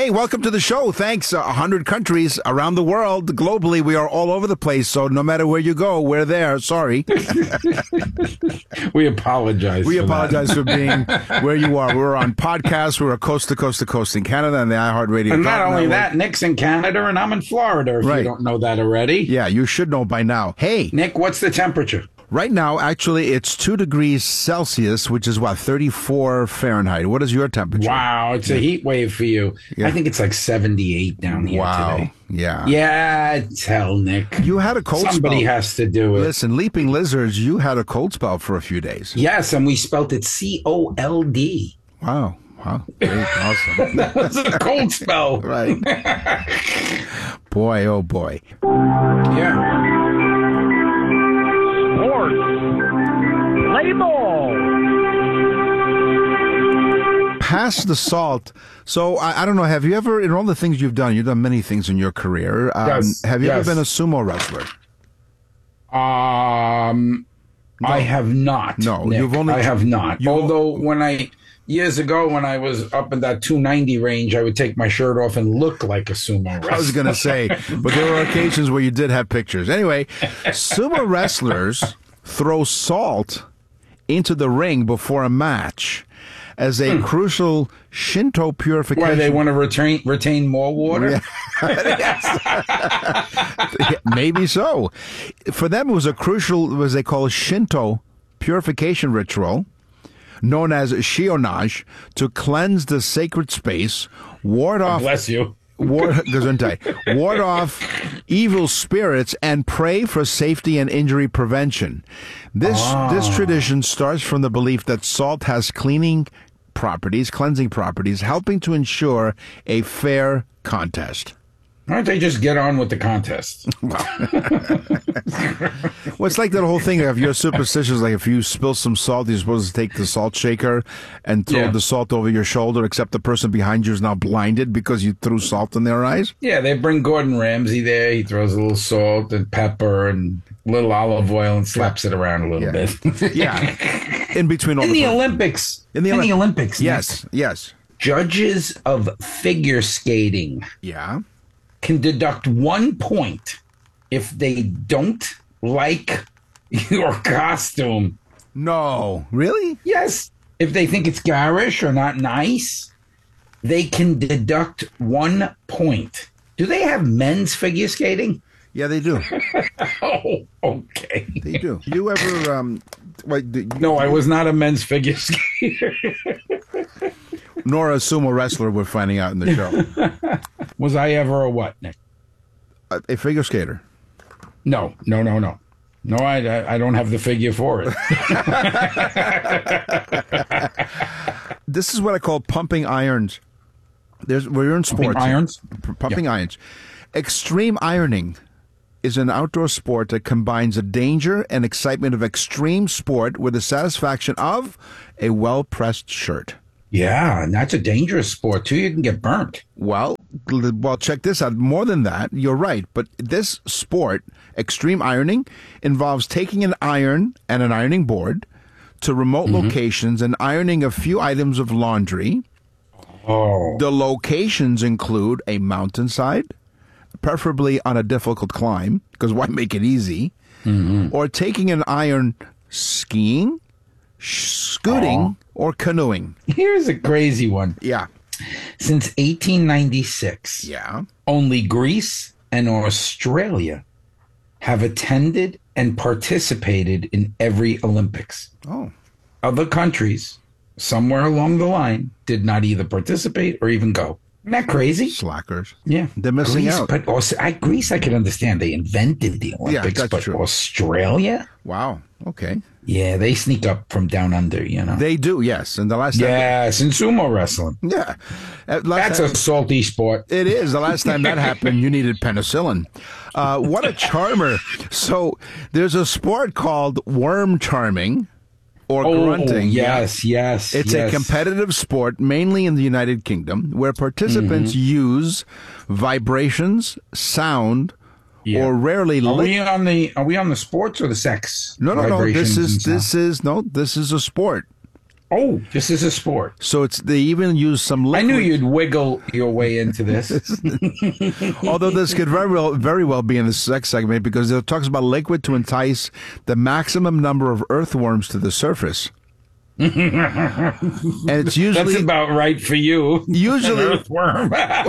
Hey, welcome to the show. Thanks. 100 countries around the world. Globally, we are all over the place. So no matter where you go, we're there. Sorry. We apologize. We apologize for being where you are. We're on podcasts. We're coast to coast to coast in Canada and the iHeartRadio. And not only that, Nick's in Canada and I'm in Florida, if you don't know that already. Yeah, you should know by now. Hey. Nick, what's the temperature? Right now, actually, it's 2 degrees Celsius, which is, 34 Fahrenheit. What is your temperature? Wow, it's a heat wave for you. Yeah. I think it's like 78 down here today. Yeah. Yeah, it's hell, Nick. You had a cold spell. Somebody has to do it. Listen, Leaping Lizards, you had a cold spell for a few days. Yes, and we spelt it C-O-L-D. Wow. Great. Awesome. That was a cold spell. Right. Boy, oh boy. Yeah. Play ball. Pass the salt. So, I don't know, have you ever, in all the things you've done many things in your career. Yes. Have you ever been a sumo wrestler? No. I have not. No, Nick. I have not. Although years ago when I was up in that 290 range, I would take my shirt off and look like a sumo wrestler. I was going to say, but there were occasions where you did have pictures. Anyway, sumo wrestlers throw salt into the ring before a match as a crucial Shinto purification. Why, they want to retain more water? Maybe so. For them, it was a crucial, as they call Shinto purification ritual, known as shionage, to cleanse the sacred space, ward off. Bless you. Ward off evil spirits and pray for safety and injury prevention. This tradition starts from the belief that salt has cleansing properties, helping to ensure a fair contest. Why don't they just get on with the contest? Well, it's like that whole thing of you're superstitious, like if you spill some salt, you're supposed to take the salt shaker and throw the salt over your shoulder, except the person behind you is now blinded because you threw salt in their eyes. Yeah, they bring Gordon Ramsay there. He throws a little salt and pepper and a little olive oil and slaps it around a little bit. Yeah. In between all the Olympics. In the Olympics. Yes, yes. Judges of figure skating. Yeah. Can deduct 1 point if they don't like your costume. No, really? Yes. If they think it's garish or not nice, they can deduct 1 point. Do they have men's figure skating? Yeah, they do. Oh, okay. They do. You ever? No, I was not a men's figure skater. Nor a sumo wrestler, we're finding out in the show. Was I ever a what, Nick? A figure skater. No. No, I don't have the figure for it. This is what I call pumping irons. We're in sports. Pumping irons. Extreme ironing is an outdoor sport that combines the danger and excitement of extreme sport with the satisfaction of a well-pressed shirt. Yeah, and that's a dangerous sport, too. You can get burnt. Well, check this out. More than that, you're right. But this sport, extreme ironing, involves taking an iron and an ironing board to remote locations and ironing a few items of laundry. Oh. The locations include a mountainside, preferably on a difficult climb, because why make it easy? Or taking an iron skiing, scooting, or canoeing. Here's a crazy one. Yeah. Since 1896, only Greece and Australia have attended and participated in every Olympics. Oh. Other countries, somewhere along the line, did not either participate or even go. Isn't that crazy? Slackers. Yeah. They're missing out. But Greece, I can understand. They invented the Olympics. Yeah, that's true. Australia? Wow. Okay. Yeah, they sneak up from down under, They do, yes. And the last time... Yes, in sumo wrestling. Yeah. That's a salty sport. It is. The last time that happened, you needed penicillin. What a charmer. So there's a sport called worm charming or grunting. Yes. It's a competitive sport, mainly in the United Kingdom, where participants use vibrations, sound, or rarely. Are we on the sports or the sex? No. This is a sport. Oh, this is a sport. So they even use some liquid. I knew you'd wiggle your way into this. Although this could very well be in the sex segment because it talks about liquid to entice the maximum number of earthworms to the surface. And it's usually that's about right for you. Usually, an earthworm.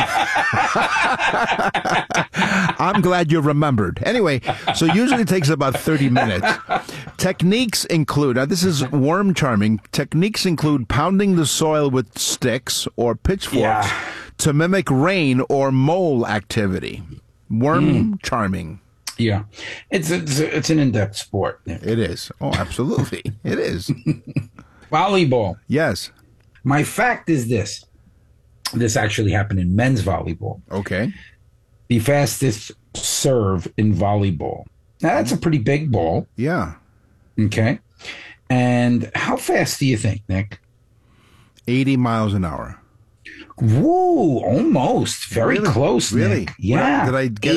I'm glad you remembered. Anyway, so usually it takes about 30 minutes. Techniques include, now this is worm charming. Techniques include pounding the soil with sticks or pitchforks to mimic rain or mole activity. Worm charming. Yeah, it's an in-depth sport. It is. Oh, absolutely, it is. Volleyball. Yes. My fact is this. This actually happened in men's volleyball. Okay. The fastest serve in volleyball. Now, that's a pretty big ball. Yeah. Okay. And how fast do you think, Nick? 80 miles an hour. Woo, almost. Very close, Really? Nick. Yeah. Did I get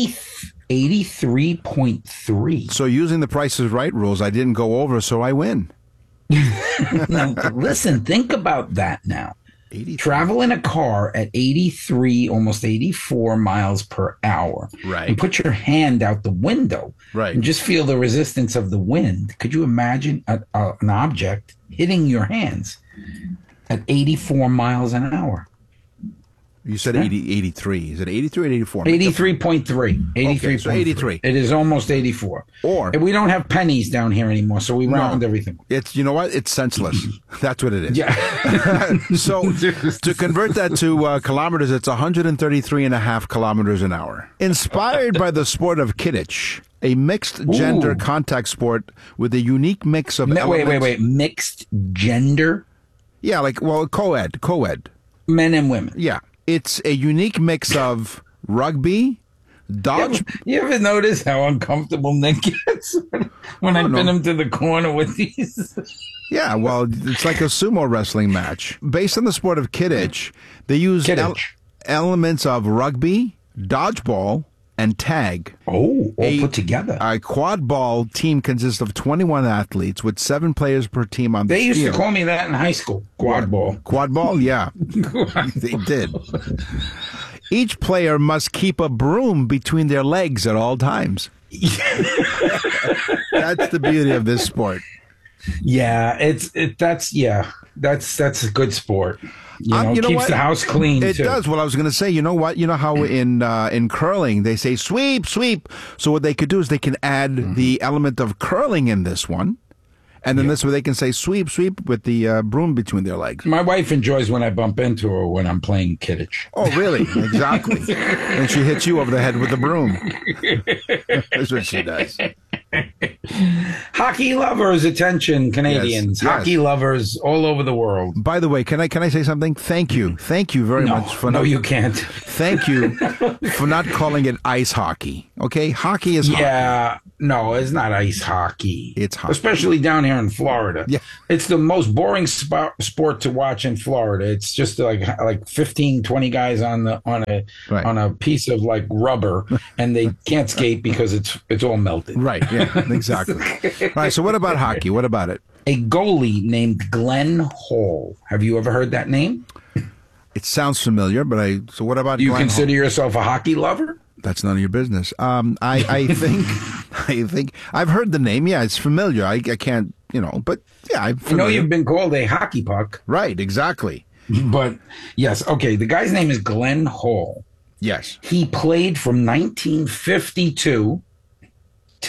83.3. So using the Price is Right rules, I didn't go over, so I win. Now, listen, think about that now. 83. Travel in a car at 83, almost 84 miles per hour. Right. And put your hand out the window. Right. And just feel the resistance of the wind. Could you imagine an object hitting your hands at 84 miles an hour? You said 83. Is it 83 or 84? 83.3. 83. Okay, so 83. It is almost 84. Or we don't have pennies down here anymore, so we round everything. It's, you know what? It's senseless. That's what it is. Yeah. So to convert that to kilometers, it's 133.5 kilometers an hour. Inspired by the sport of Kidditch, a mixed gender contact sport with a unique mix of elements. Wait. Mixed gender? Yeah, like, well, co-ed. Men and women. Yeah. It's a unique mix of rugby, dodge. You ever notice how uncomfortable Nick gets when I pin him to the corner with these? Yeah, well, it's like a sumo wrestling match. Based on the sport of Kidditch, they use elements of rugby, dodgeball, and tag. Oh, all put together. A quad ball team consists of 21 athletes with 7 players per team on the field. They used to call me that in high school. Quad ball. Quad ball, yeah. They did. Each player must keep a broom between their legs at all times. That's the beauty of this sport. Yeah, that's a good sport. Keeps the house clean. It too. does. Well, I was going to say, you know what? You know how in curling they say sweep, sweep. So what they could do is they can add the element of curling in this one, and then this way they can say sweep, sweep with the broom between their legs. My wife enjoys when I bump into her when I'm playing Kidditch. Oh, really? Exactly. And she hits you over the head with the broom. That's what she does. Hockey lovers, attention, Canadians. Yes. Hockey lovers all over the world. By the way, can I say something? Thank you very much for you can't. Thank you for not calling it ice hockey. Okay, hockey is hockey. No, it's not ice hockey. It's hockey, especially down here in Florida. Yeah, it's the most boring sport to watch in Florida. It's just like 15, 20 guys on a piece of like rubber, and they can't skate because it's all melted. Right. Yeah. Exactly. All right. So what about hockey? What about it? A goalie named Glenn Hall. Have you ever heard that name? It sounds familiar, but so what about? Do you Glenn consider Hall? Yourself a hockey lover? That's none of your business. I think I've heard the name. Yeah, it's familiar. I can't, but yeah, I'm familiar. You've been called a hockey puck. Right. Exactly. But yes, okay. The guy's name is Glenn Hall. Yes. He played from 1952 to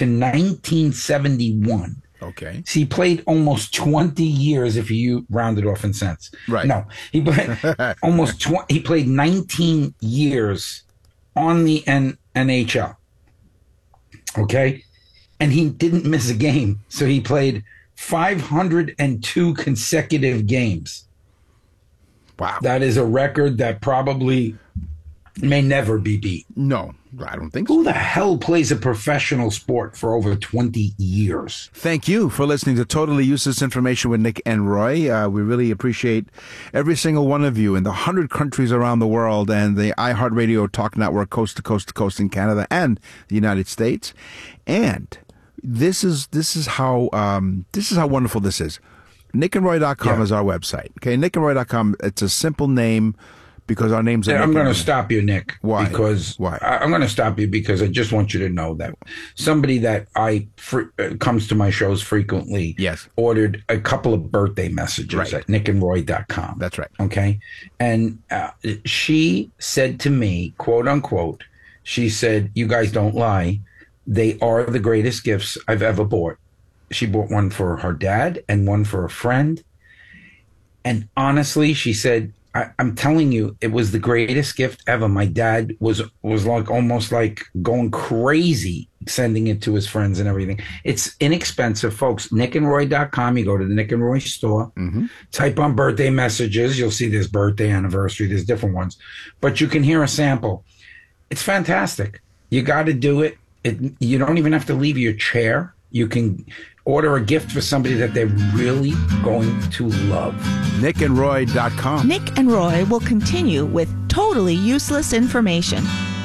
1971. Okay. So he played almost 20 years if you round it off in cents. Right. No, he played he played 19 years on the NHL. Okay? And he didn't miss a game. So he played 502 consecutive games. Wow. That is a record that probably may never be beat. No, I don't think so. Who the hell plays a professional sport for over 20 years? Thank you for listening to Totally Useless Information with Nick and Roy. We really appreciate every single one of you in the 100 countries around the world and the iHeartRadio Talk Network coast to coast in Canada and the United States. And this is how wonderful this is. nickandroy.com is our website. Okay, nickandroy.com, it's a simple name because our names are... I'm going to stop you, Nick. Why? Why? I'm going to stop you because I just want you to know that somebody that comes to my shows frequently ordered a couple of birthday messages at nickandroy.com. That's right. Okay? And she said to me, quote unquote, she said, "You guys don't lie. They are the greatest gifts I've ever bought." She bought one for her dad and one for a friend. And honestly, she said, I'm telling you, it was the greatest gift ever. My dad was like almost like going crazy sending it to his friends and everything. It's inexpensive, folks. nickandroy.com. You go to the Nick and Roy store, type on birthday messages. You'll see there's birthday, anniversary, there's different ones. But you can hear a sample. It's fantastic. You got to do it. You don't even have to leave your chair. You can order a gift for somebody that they're really going to love. nickandroy.com. Nick and Roy will continue with totally useless information.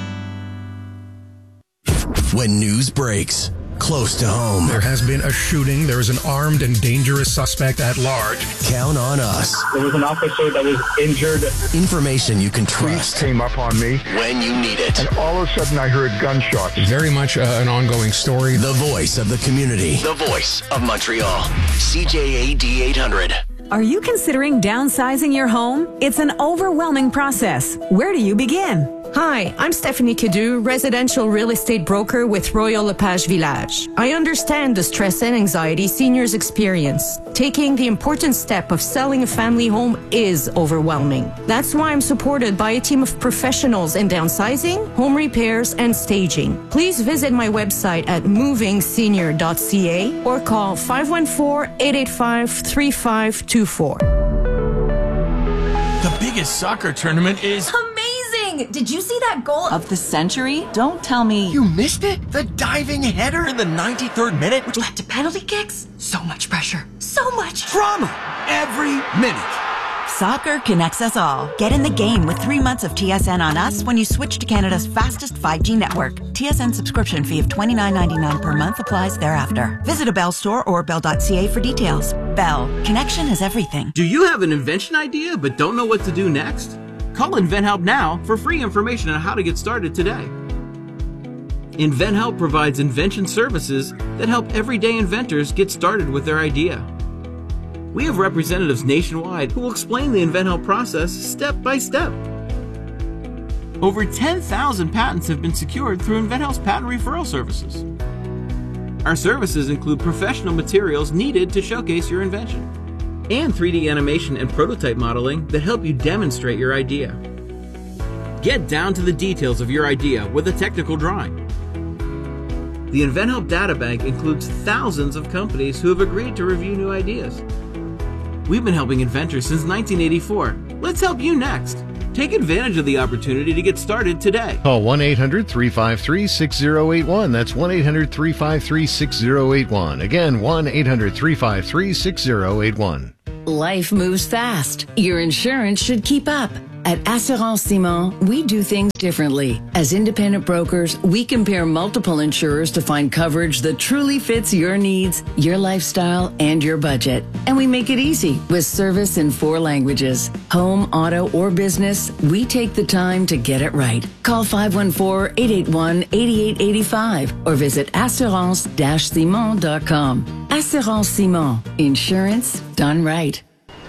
When news breaks close to home, there has been a shooting. There is an armed and dangerous suspect at large. Count on us. There was an officer that was injured. Information you can trust. Police came up on me when you need it. And all of a sudden I heard gunshots. Very much an ongoing story. The voice of the community. The voice of Montreal. CJAD 800. Are you considering downsizing your home? It's an overwhelming process. Where do you begin? Hi, I'm Stephanie Cadu, residential real estate broker with Royal LePage Village. I understand the stress and anxiety seniors experience. Taking the important step of selling a family home is overwhelming. That's why I'm supported by a team of professionals in downsizing, home repairs, and staging. Please visit my website at movingsenior.ca or call 514-885-3524. The biggest soccer tournament is... amazing! Did you see that goal of the century? Don't tell me you missed it. The diving header in the 93rd minute, which led to penalty kicks. So much pressure. So much drama every minute. Soccer connects us all. Get in the game with 3 months of TSN on us when you switch to Canada's fastest 5G network. TSN subscription fee of $29.99 per month applies thereafter. Visit a Bell store or bell.ca for details. Bell. Connection is everything. Do you have an invention idea but don't know what to do next? Call InventHelp now for free information on how to get started today. InventHelp provides invention services that help everyday inventors get started with their idea. We have representatives nationwide who will explain the InventHelp process step by step. Over 10,000 patents have been secured through InventHelp's patent referral services. Our services include professional materials needed to showcase your invention, and 3D animation and prototype modeling that help you demonstrate your idea. Get down to the details of your idea with a technical drawing. The InventHelp Databank includes thousands of companies who have agreed to review new ideas. We've been helping inventors since 1984. Let's help you next. Take advantage of the opportunity to get started today. Call 1-800-353-6081. That's 1-800-353-6081. Again, 1-800-353-6081. Life moves fast. Your insurance should keep up. At Assurance Simon, we do things differently. As independent brokers, we compare multiple insurers to find coverage that truly fits your needs, your lifestyle, and your budget. And we make it easy with service in 4 languages. Home, auto, or business, we take the time to get it right. Call 514-881-8885 or visit assurance-simon.com. Assurance Simon. Insurance done right.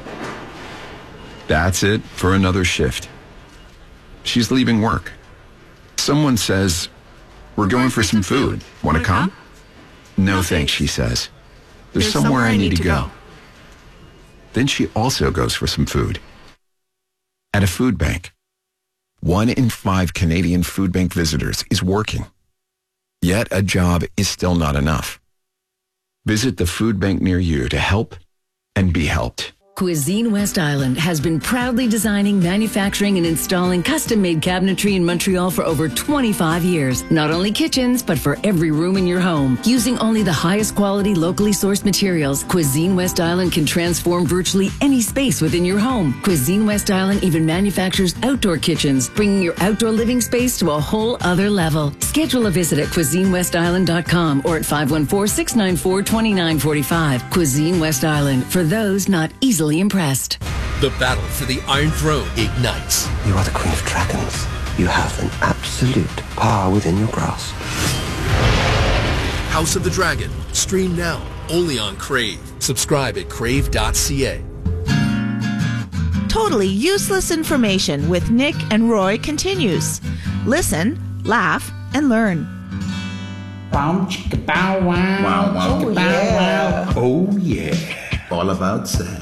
That's it for another shift. She's leaving work. Someone says, "We're going for some food. Want to come?" No thanks, she says. There's somewhere I need to go. Then she also goes for some food. At a food bank. 1 in 5 Canadian food bank visitors is working. Yet a job is still not enough. Visit the food bank near you to help and be helped. Cuisine West Island has been proudly designing, manufacturing, and installing custom-made cabinetry in Montreal for over 25 years. Not only kitchens, but for every room in your home. Using only the highest quality, locally sourced materials, Cuisine West Island can transform virtually any space within your home. Cuisine West Island even manufactures outdoor kitchens, bringing your outdoor living space to a whole other level. Schedule a visit at CuisineWestIsland.com or at 514-694-2945. Cuisine West Island, for those not easily impressed. The battle for the Iron Throne ignites. You are the Queen of Dragons. You have an absolute power within your grasp. House of the Dragon. Stream now, only on Crave. Subscribe at crave.ca. Totally Useless Information with Nick and Roy continues. Listen, laugh, and learn. Bow, chicka, bow, wow. Wow, wow. Oh, yeah. Oh, yeah. All about sex.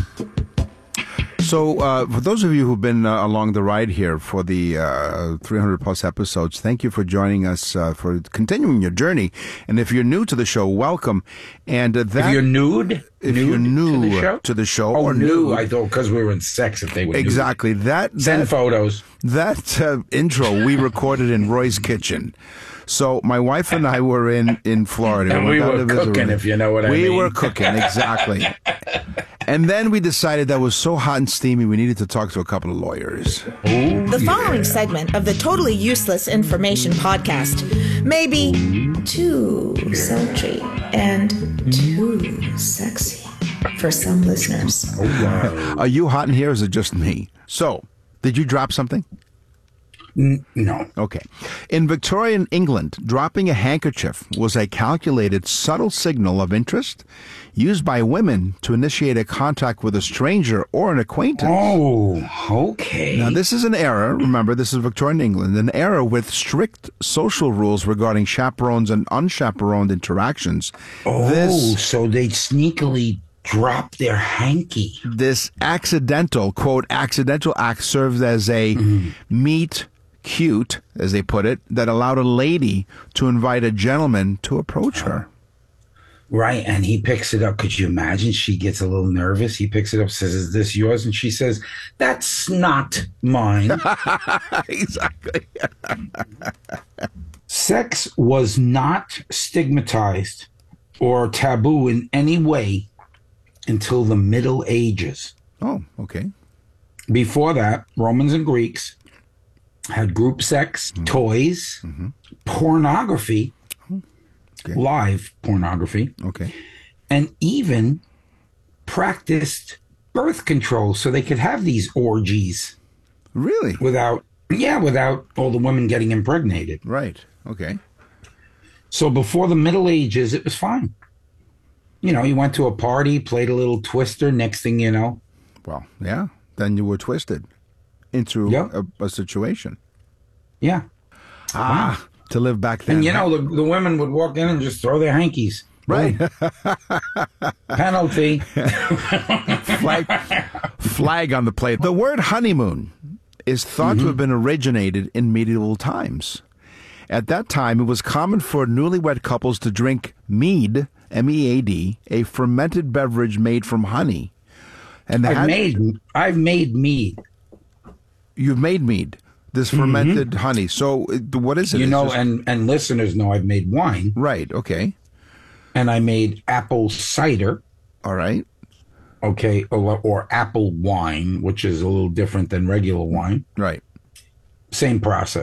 So, for those of you who've been along the ride here for the 300 plus episodes, thank you for joining us, for continuing your journey. And if you're new to the show, welcome. And if you're nude? If you're new to the show, or or new, I thought because we were in sex, if they were exactly nude. Send photos. That intro we recorded in Roy's kitchen. So my wife and I were in Florida. And we were cooking, if you know what I mean. We were cooking, exactly. And then we decided that was so hot and steamy, we needed to talk to a couple of lawyers. Ooh, the following segment of the Totally Useless Information podcast may be too sultry and too sexy for some listeners. Oh, wow. Are you hot in here, or is it just me? So, did you drop something? No. Okay. In Victorian England, dropping a handkerchief was a calculated, subtle signal of interest used by women to initiate a contact with a stranger or an acquaintance. Oh, okay. Now, this is an era, remember, this is Victorian England, an era with strict social rules regarding chaperones and unchaperoned interactions. Oh, so they'd sneakily drop their hanky. This accidental, quote, accidental act serves as a meet cute, as they put it, that allowed a lady to invite a gentleman to approach her. Right, and he picks it up. Could you imagine? She gets a little nervous. He picks it up, says, "Is this yours?" And she says, "That's not mine." Exactly. Sex was not stigmatized or taboo in any way until the Middle Ages. Oh, okay. Before that, Romans and Greeks had group sex, toys, pornography, live pornography, and even practiced birth control so they could have these orgies. Really? Without all the women getting impregnated. Right. Okay. So before the Middle Ages, it was fine. You know, you went to a party, played a little Twister, next thing you know. Well, yeah. Then you were twisted into a situation. Yeah. Wow. To live back then. And, you know, the women would walk in and just throw their hankies. Right. Penalty. Flag on the plate. The word honeymoon is thought to have been originated in medieval times. At that time, it was common for newlywed couples to drink mead, M-E-A-D, a fermented beverage made from honey. And I've made mead. You've made mead, this fermented honey. So what is it? You know, and listeners know I've made wine. Right, okay. And I made apple cider. All right. Okay, or apple wine, which is a little different than regular wine. Right. Same process.